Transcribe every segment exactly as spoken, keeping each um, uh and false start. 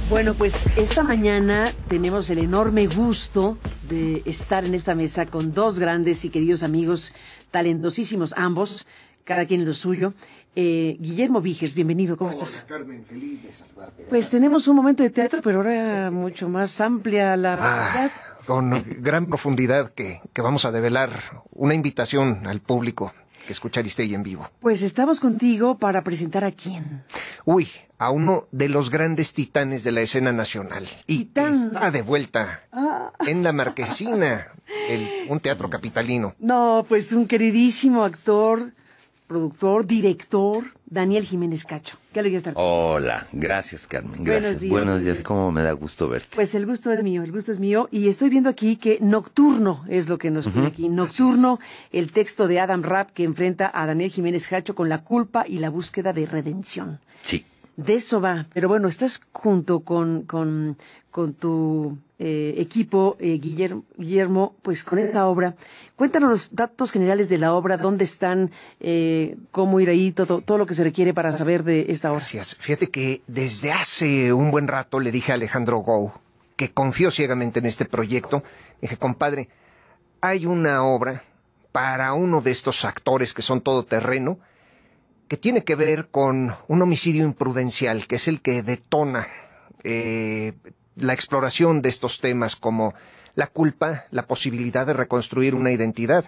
Bueno, pues esta mañana tenemos el enorme gusto de estar en esta mesa con dos grandes y queridos amigos, talentosísimos ambos, cada quien en lo suyo. Eh, Guillermo Víjers, bienvenido, ¿cómo Hola, estás? Carmen, feliz de saludarte. Pues Gracias. tenemos un momento de teatro, pero ahora mucho más amplia la realidad. Ah, con gran profundidad que, que vamos a develar una invitación al público que escucha Aristegui en vivo. Pues estamos contigo para presentar a quién. Uy, a uno de los grandes titanes de la escena nacional. Y Titán. está de vuelta Ah. en La Marquesina, el, un teatro capitalino. No, pues un queridísimo actor, productor, director, Daniel Jiménez Cacho. Qué alegría estar con Hola, gracias Carmen, Buenos gracias. días. Buenos días, cómo me da gusto verte. Pues el gusto es mío, el gusto es mío. Y estoy viendo aquí que Nocturno es lo que nos tiene aquí. Nocturno, el texto de Adam Rapp que enfrenta a Daniel Jiménez Cacho con la culpa y la búsqueda de redención. Sí. De eso va. Pero bueno, estás junto con, con, con tu eh, equipo, eh, Guillermo, Guillermo, pues con esta obra. Cuéntanos los datos generales de la obra, dónde están, eh, cómo ir ahí, todo, todo lo que se requiere para saber de esta obra. Gracias. Fíjate que desde hace un buen rato le dije a Alejandro Gou que confío ciegamente en este proyecto. Dije, compadre, hay una obra para uno de estos actores que son todoterreno, que tiene que ver con un homicidio imprudencial, que es el que detona eh, la exploración de estos temas como la culpa, la posibilidad de reconstruir una identidad.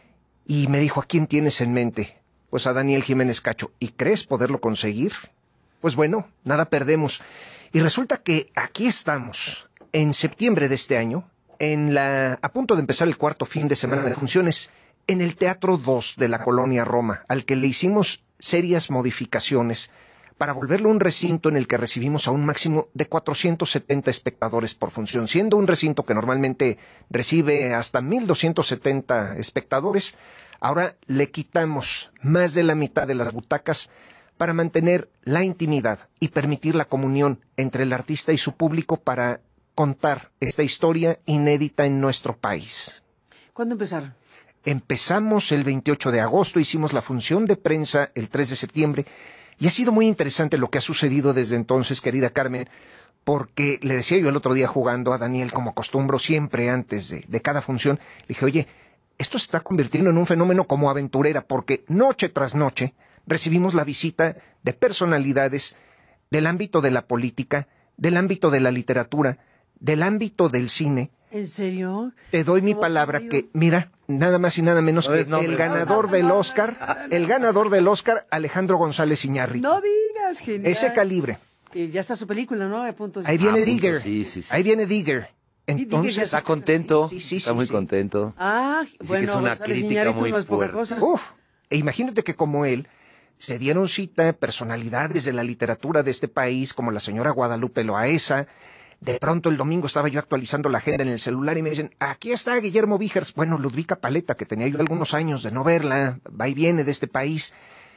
Y me dijo, ¿a quién tienes en mente? Pues a Daniel Jiménez Cacho. ¿Y crees poderlo conseguir? Pues bueno, nada perdemos. Y resulta que aquí estamos, en septiembre de este año, en la, a punto de empezar el cuarto fin de semana de funciones, en el Teatro dos de la Colonia Roma, al que le hicimos serias modificaciones para volverlo un recinto en el que recibimos a un máximo de cuatrocientos setenta espectadores por función. Siendo un recinto que normalmente recibe hasta mil doscientos setenta espectadores, ahora le quitamos más de la mitad de las butacas para mantener la intimidad y permitir la comunión entre el artista y su público para contar esta historia inédita en nuestro país. ¿Cuándo empezaron? Empezamos el veintiocho de agosto, hicimos la función de prensa el tres de septiembre y ha sido muy interesante lo que ha sucedido desde entonces, querida Carmen, porque le decía yo el otro día jugando a Daniel, como acostumbro siempre antes de, de cada función, le dije, oye, esto se está convirtiendo en un fenómeno como aventurera, porque noche tras noche recibimos la visita de personalidades del ámbito de la política, del ámbito de la literatura, del ámbito del cine. ¿En serio? Te doy mi No, palabra tío. que, mira, nada más y nada menos No que es nombre. el ganador del Oscar, el ganador del Oscar, Alejandro González Iñárritu. No digas, genial. Ese calibre. Que ya está su película, ¿no? A punto de- Ahí viene Ah, punto, Digger. sí, sí, sí. Ahí viene Digger. Digger Entonces, ya Está contento, Sí, sí, está sí, muy sí. contento. Ah, que bueno, es una González crítica Iñárritu muy no es poca fuerte. cosa. uf, e imagínate que como él se dieron cita personalidades de la literatura de este país, como la señora Guadalupe Loaesa. De pronto el domingo estaba yo actualizando la agenda en el celular y me dicen, aquí está Guillermo Víjers. Bueno, Ludvika Paleta, que tenía yo algunos años de no verla, va y viene de este país.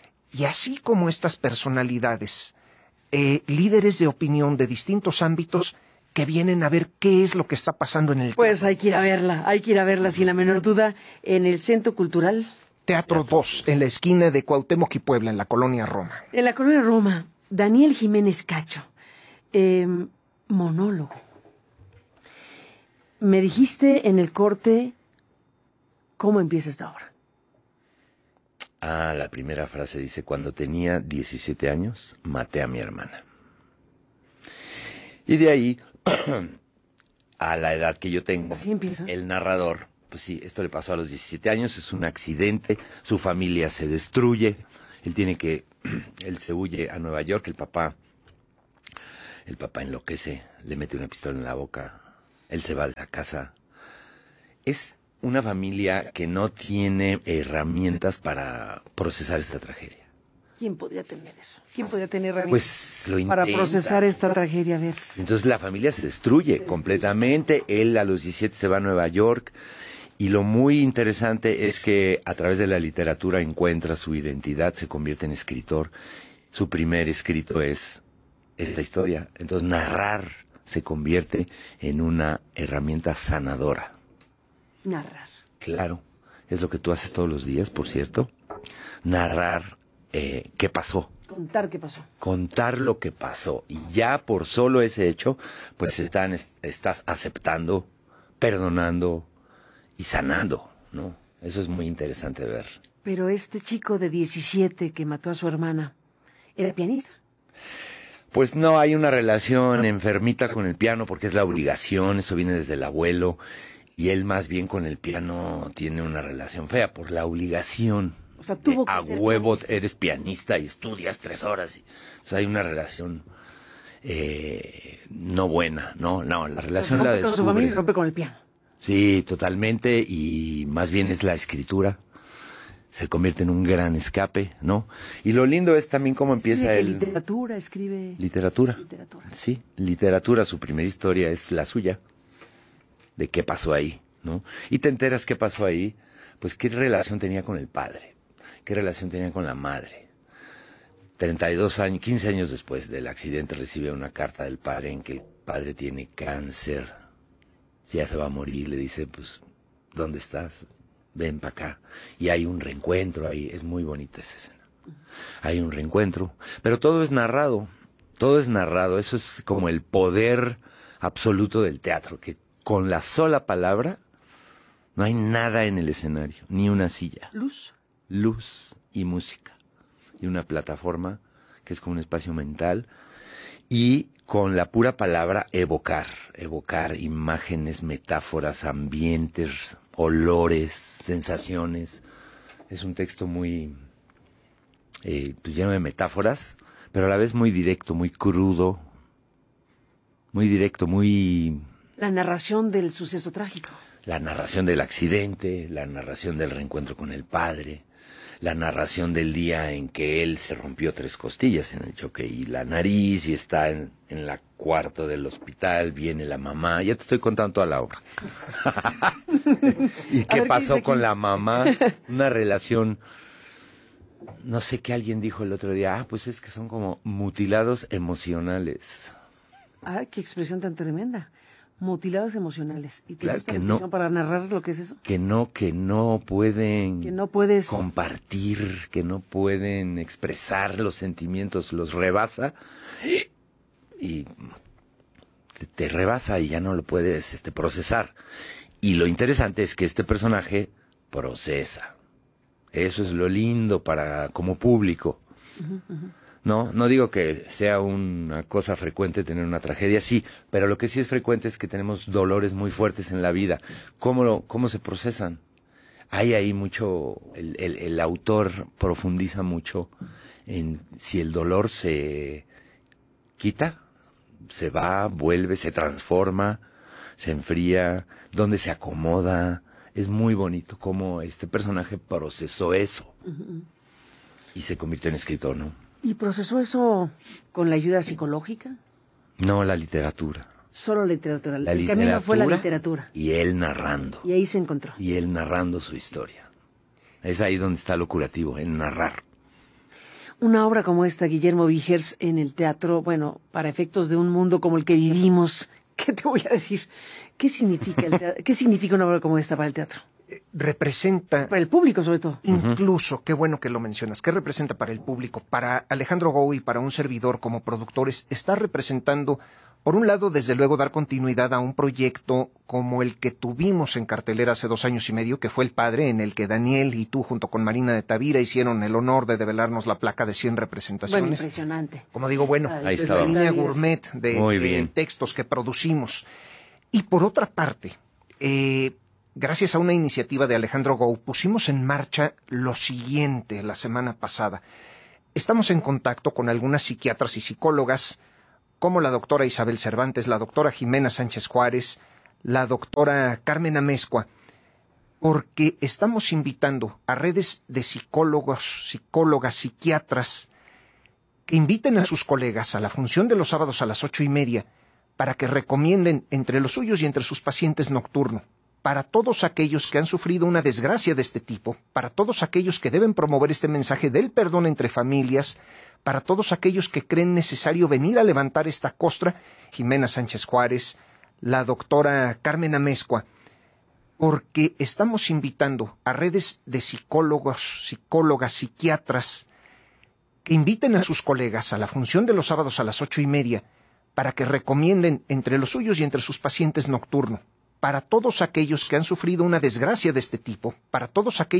Y así como estas personalidades, eh, líderes de opinión de distintos ámbitos que vienen a ver qué es lo que está pasando en el Pues hay que ir a verla, hay que ir a verla sin la menor duda en el Centro Cultural, Teatro dos, en la esquina de Cuauhtémoc y Puebla, en la Colonia Roma. en la Colonia Roma. Daniel Jiménez Cacho, eh, monólogo. Me dijiste en el corte cómo empieza esta obra. Ah, la primera frase dice, cuando tenía diecisiete años, maté a mi hermana. Y de ahí, a la edad que yo tengo, Así empieza. el narrador, pues sí, esto le pasó a los diecisiete años, es un accidente, su familia se destruye, él tiene que, él se huye a Nueva York, el papá, el papá enloquece, le mete una pistola en la boca, él se va de la casa. Es una familia que no tiene herramientas para procesar esta tragedia. ¿Quién podría tener eso? ¿Quién podría tener herramientas Pues lo para intenta. procesar esta tragedia? A ver. Entonces la familia se destruye completamente. Él a los diecisiete se va a Nueva York. Y lo muy interesante es que a través de la literatura encuentra su identidad, se convierte en escritor. Su primer escrito es esta historia. Entonces narrar se convierte en una herramienta sanadora. Narrar. Claro, es lo que tú haces todos los días, por cierto. Narrar eh, qué pasó. Contar qué pasó. Contar lo que pasó. Y ya por solo ese hecho, pues están, estás aceptando, perdonando y sanando, ¿no? Eso es muy interesante ver. Pero este chico de diecisiete que mató a su hermana, ¿era pianista? Pues no, hay una relación enfermita con el piano porque es la obligación, eso viene desde el abuelo, y él más bien con el piano tiene una relación fea por la obligación. O sea, tuvo de, a que ser huevo pianista. Eres pianista y estudias tres horas. Y, o sea, hay una relación eh, no buena, ¿no? No, la relación Rompe la con su descubre. familia y rompe con el piano. Sí, totalmente, y más bien es la escritura. Se convierte en un gran escape, ¿no? Y lo lindo es también cómo empieza Escribe el... literatura, escribe... Literatura. Literatura. Sí, literatura, su primera historia es la suya, de qué pasó ahí, ¿no? Y te enteras qué pasó ahí, pues qué relación tenía con el padre, qué relación tenía con la madre. treinta y dos años, quince años después del accidente recibe una carta del padre en que el padre tiene cáncer, ya se va a morir, le dice, pues, ¿dónde estás? Ven para acá. Y hay un reencuentro ahí, es muy bonita esa escena. Hay un reencuentro, pero todo es narrado, todo es narrado, eso es como el poder absoluto del teatro, que con la sola palabra no hay nada en el escenario, ni una silla. Luz. Luz y música. Y una plataforma que es como un espacio mental, y con la pura palabra evocar, evocar imágenes, metáforas, ambientes, olores, sensaciones. Es un texto muy eh, pues lleno de metáforas, pero a la vez muy directo, muy crudo, muy directo, muy... La narración del suceso trágico. La narración del accidente, la narración del reencuentro con el padre, la narración del día en que él se rompió tres costillas en el choque y la nariz, y está en, en la cuarto del hospital, viene la mamá, ya te estoy contando toda la obra. ¿Y qué ver, ¿qué pasó dice con aquí? la mamá? Una relación, no sé qué alguien dijo el otro día, ah, pues es que son como mutilados emocionales. Ah, qué expresión tan tremenda. Mutilados emocionales. ¿Y te Claro gusta que la no. expresión para narrar lo que es eso? Que no, que no pueden Que no puedes... compartir, que no pueden expresar los sentimientos, los rebasa y te, te rebasa y ya no lo puedes este, procesar. Y lo interesante es que este personaje procesa. Eso es lo lindo para como público. Uh-huh, uh-huh. No, no digo que sea una cosa frecuente tener una tragedia, sí, pero lo que sí es frecuente es que tenemos dolores muy fuertes en la vida. ¿Cómo, lo, cómo se procesan? Hay ahí mucho, el, el, el autor profundiza mucho en si el dolor se quita, se va, vuelve, se transforma, se enfría, dónde se acomoda. Es muy bonito cómo este personaje procesó eso uh-huh. y se convirtió en escritor, ¿no? ¿Y procesó eso con la ayuda psicológica? No, la literatura. Solo la literatura. La El literatura camino fue la literatura. Y él narrando. Y ahí se encontró. Y él narrando su historia. Es ahí donde está lo curativo, en narrar. Una obra como esta, Guillermo Vigers, en el teatro, bueno, para efectos de un mundo como el que vivimos, ¿qué te voy a decir? ¿Qué significa, el teatro? ¿Qué significa una obra como esta para el teatro? Representa... Para el público, sobre todo. Incluso, uh-huh. Qué bueno que lo mencionas. ¿Qué representa para el público? Para Alejandro Gou y para un servidor como productores, está representando, por un lado, desde luego, dar continuidad a un proyecto como el que tuvimos en cartelera hace dos años y medio, que fue El Padre, en el que Daniel y tú, junto con Marina de Tavira, hicieron el honor de develarnos la placa de cien representaciones. Bueno, impresionante. Como digo, bueno, ahí es estaba. la línea gourmet de, de textos que producimos. Y por otra parte, eh, gracias a una iniciativa de Alejandro Gou, pusimos en marcha lo siguiente la semana pasada. Estamos en contacto con algunas psiquiatras y psicólogas, como la doctora Isabel Cervantes, la doctora Jimena Sánchez Juárez, la doctora Carmen Amezcua, porque estamos invitando a redes de psicólogos, psicólogas, psiquiatras, que inviten a sus colegas a la función de los sábados a las ocho y media, para que recomienden entre los suyos y entre sus pacientes nocturno, para todos aquellos que han sufrido una desgracia de este tipo, para todos aquellos que deben promover este mensaje del perdón entre familias, para todos aquellos que creen necesario venir a levantar esta costra, Jimena Sánchez Juárez, la doctora Carmen Amezcua, porque estamos invitando a redes de psicólogos, psicólogas, psiquiatras, que inviten a sus colegas a la función de los sábados a las ocho y media para que recomienden entre los suyos y entre sus pacientes nocturno, para todos aquellos que han sufrido una desgracia de este tipo, para todos aquellos